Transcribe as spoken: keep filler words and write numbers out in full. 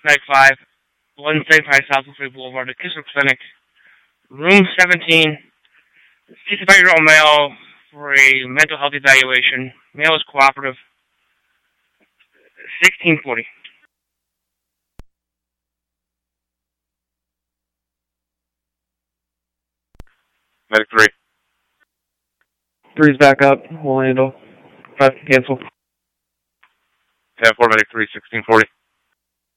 Medic five, one seventy-five South Woodbury Boulevard, the Kissel Clinic, room seventeen, sixty-five-year-old male for a mental health evaluation. Male is cooperative. sixteen forty. Medic three. Three's back up. We'll handle. Five, cancel. ten four, Medic three, sixteen forty.